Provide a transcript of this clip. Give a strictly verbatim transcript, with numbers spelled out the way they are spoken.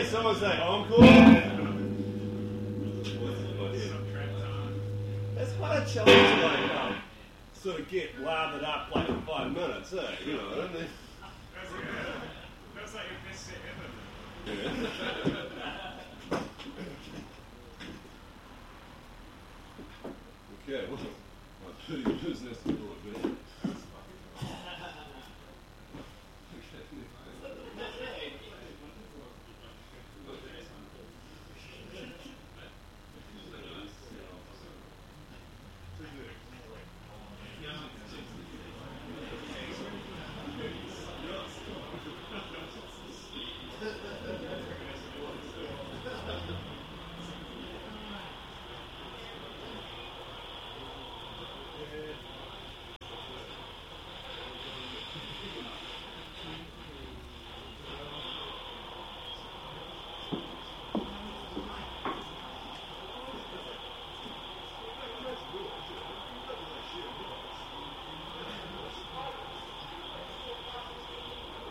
someone say encore? That's quite a challenge to like, um, sort of get lathered up like in five minutes, eh? You know, I don't think... That's, yeah. That's like your best set ever. Yeah.